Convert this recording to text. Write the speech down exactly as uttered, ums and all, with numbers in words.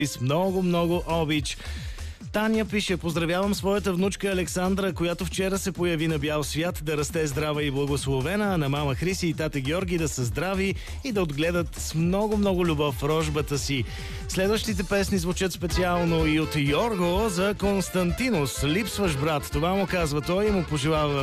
с много, много обич. Таня пише: поздравявам своята внучка Александра, която вчера се появи на бял свят, да расте здрава и благословена, а на мама Хриси и тата Георги да са здрави и да отгледат с много-много любов рожбата си. Следващите песни звучат специално и от Йорго за Константинос. Липсваш, брат, това му казва той и му пожелава